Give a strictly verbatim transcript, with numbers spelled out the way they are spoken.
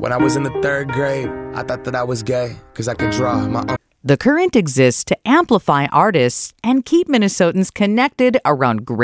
When I was in the third grade, I thought that I was gay because I could draw my own. The Current exists to amplify artists and keep Minnesotans connected around great